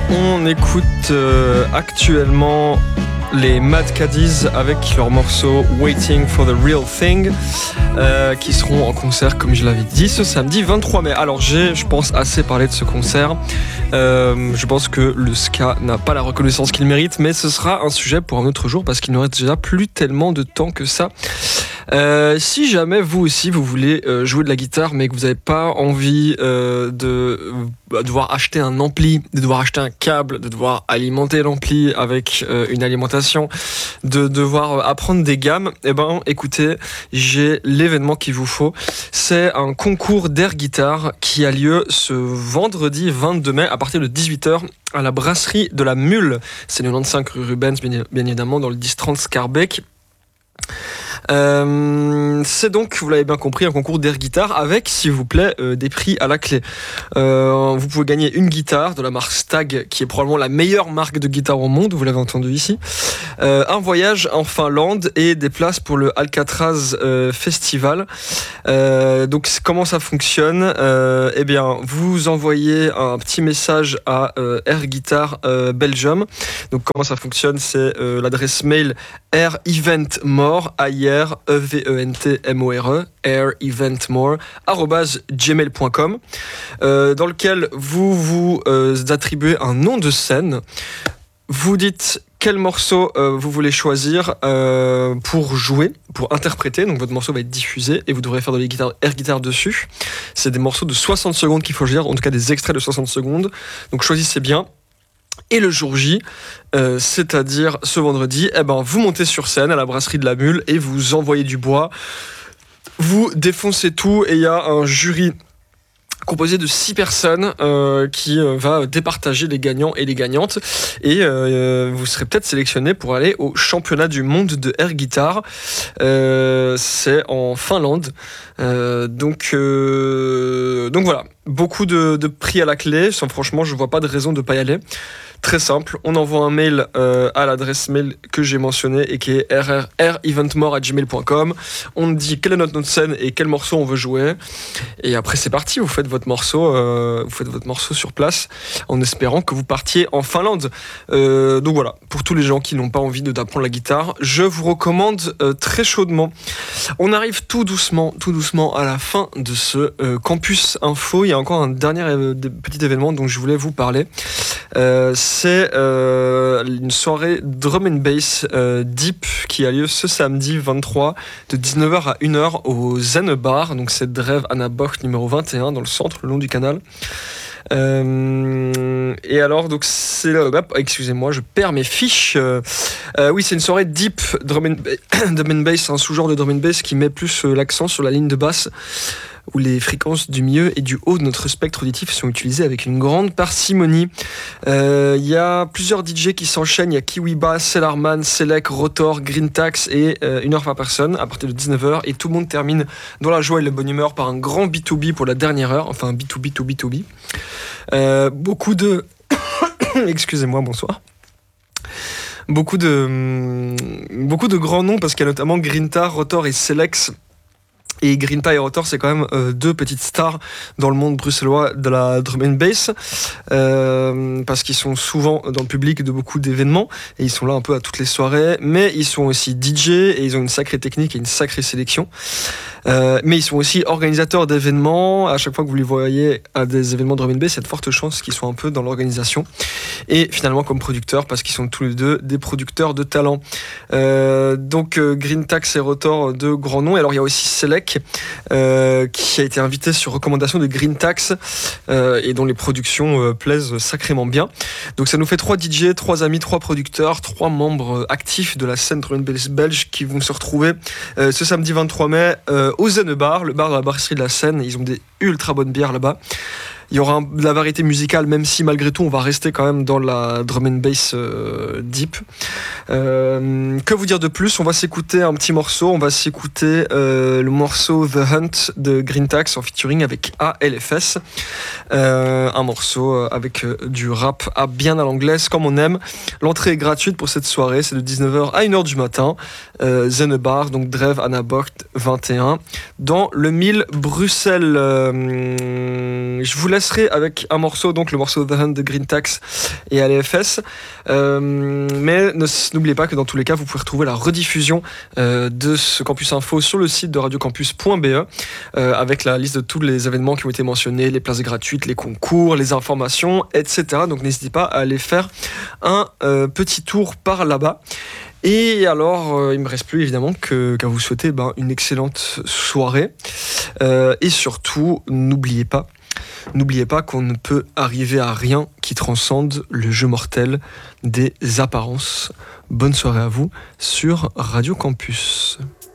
On écoute actuellement les Mad Caddies avec leur morceau Waiting for the Real Thing qui seront en concert, comme je l'avais dit, ce samedi 23 mai. Alors je pense, assez parlé de ce concert. Je pense que le ska n'a pas la reconnaissance qu'il mérite, mais ce sera un sujet pour un autre jour parce qu'il n'aurait déjà plus tellement de temps que ça. Si jamais vous aussi vous voulez jouer de la guitare mais que vous n'avez pas envie de devoir acheter un ampli, de devoir acheter un câble, de devoir alimenter l'ampli avec une alimentation, de devoir apprendre des gammes, eh ben écoutez, j'ai l'événement qu'il vous faut. C'est un concours d'air guitare qui a lieu ce vendredi 22 mai à partir de 18h à la brasserie de la Mule. C'est 95 rue Rubens, bien évidemment, dans le 10-30 Scarbeck. C'est donc, vous l'avez bien compris, un concours d'air guitare avec, s'il vous plaît, des prix à la clé. Vous pouvez gagner une guitare de la marque Stag, qui est probablement la meilleure marque de guitare au monde, vous l'avez entendu ici. Un voyage en Finlande et des places pour le Alcatraz Festival. Donc comment ça fonctionne? Eh bien, vous envoyez un petit message à Air Guitar Belgium. Donc comment ça fonctionne? C'est l'adresse mail aireeventmore, aireeventmore @gmail.com, dans lequel vous attribuez un nom de scène. Vous dites quel morceau vous voulez choisir pour jouer, pour interpréter. Donc votre morceau va être diffusé et vous devrez faire de la guitare, air guitare dessus. C'est des morceaux de 60 secondes qu'il faut choisir, en tout cas des extraits de 60 secondes. Donc choisissez bien. Et le jour J, c'est-à-dire ce vendredi, eh ben, vous montez sur scène à la brasserie de la Mule et vous envoyez du bois. Vous défoncez tout et il y a un jury composé de 6 personnes qui va départager les gagnants et les gagnantes. Et vous serez peut-être sélectionné pour aller au championnat du monde de air guitar. C'est en Finlande. Donc voilà, beaucoup de prix à la clé. Franchement, je vois pas de raison de pas y aller. Très simple, on envoie un mail à l'adresse mail que j'ai mentionnée et qui est aireeventmore@gmail.com. On dit quelle est notre scène et quel morceau on veut jouer. Et après c'est parti, vous faites votre morceau sur place en espérant que vous partiez en Finlande. Donc voilà, pour tous les gens qui n'ont pas envie d'apprendre la guitare, je vous recommande très chaudement. On arrive tout doucement à la fin de ce campus info. Il y a encore un dernier petit événement dont je voulais vous parler. C'est une soirée drum and bass deep qui a lieu ce samedi 23 de 19h à 1h au Zen Bar. Donc c'est Drev Anna Boch numéro 21 dans le centre, le long du canal. Et alors donc c'est excusez-moi, je perds mes fiches. Oui, c'est une soirée deep drum and bass, un sous-genre de drum and bass qui met plus l'accent sur la ligne de basse, où les fréquences du milieu et du haut de notre spectre auditif sont utilisées avec une grande parcimonie. Il y a plusieurs DJ qui s'enchaînent. Il y a Kiwiba, Cellarman, Selec, Rotor, Green Tax et 1 heure par personne à partir de 19h. Et tout le monde termine dans la joie et la bonne humeur par un grand B2B pour la dernière heure. Enfin, B2B. Beaucoup de... Excusez-moi, bonsoir. Beaucoup de grands noms parce qu'il y a notamment Grinta, Rotor et Selex. Et Grinta et Rotor, c'est quand même 2 petites stars dans le monde bruxellois de la drum and bass, parce qu'ils sont souvent dans le public de beaucoup d'événements et ils sont là un peu à toutes les soirées, mais ils sont aussi DJ et ils ont une sacrée technique et une sacrée sélection. Mais ils sont aussi organisateurs d'événements. À chaque fois que vous les voyez à des événements de drum and bass, il y a de fortes chances qu'ils soient un peu dans l'organisation. Et finalement comme producteurs, parce qu'ils sont tous les deux des producteurs de talent. Donc Green Tax et Rotor, 2 grands noms. Et alors il y a aussi Selec, qui a été invité sur recommandation de Green Tax et dont les productions plaisent sacrément bien. Donc ça nous fait 3 DJ, 3 amis, 3 producteurs, 3 membres actifs de la scène drum and bass belge qui vont se retrouver ce samedi 23 mai au Zen Bar, le bar de la brasserie de la Seine. Ils ont des ultra bonnes bières là-bas. Il y aura de la variété musicale, même si malgré tout on va rester quand même dans la drum and bass deep. Que vous dire de plus? On va s'écouter un petit morceau. On va s'écouter le morceau The Hunt de Green Tax en featuring avec ALFS. Un morceau avec du rap bien à l'anglaise comme on aime. L'entrée est gratuite pour cette soirée. C'est de 19h à 1h du matin. Zennebar, donc Drev Anna Bocht 21 dans le 1000 Bruxelles. Je vous laisserai avec un morceau, donc le morceau The Hunt de Green Tax et ALFS. Mais n'oubliez pas que dans tous les cas, vous pouvez retrouver la rediffusion de ce Campus Info sur le site de radiocampus.be avec la liste de tous les événements qui ont été mentionnés, les places gratuites, les concours, les informations, etc. Donc n'hésitez pas à aller faire un petit tour par là-bas. Et alors, il ne me reste plus évidemment qu'à vous souhaiter une excellente soirée. Et surtout, n'oubliez pas qu'on ne peut arriver à rien qui transcende le jeu mortel des apparences. Bonne soirée à vous sur Radio Campus.